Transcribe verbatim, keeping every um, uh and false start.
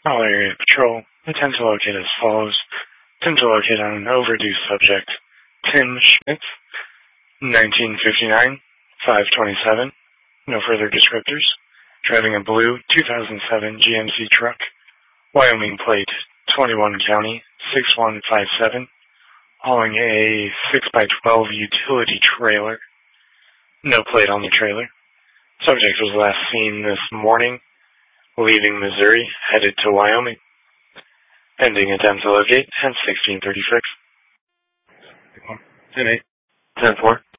All area patrol, attempt to locate as follows. Attempt to locate on an overdue subject, Tim Schmitz, nineteen fifty-nine, five twenty-seven. No further descriptors. Driving a blue two thousand seven G M C truck, Wyoming plate, twenty-one county, six one five seven. Hauling a six by twelve utility trailer. No plate on the trailer. Subject was last seen this morning, leaving Missouri, headed to Wyoming. Pending attempt to locate at sixteen thirty-six. ten eight. ten four.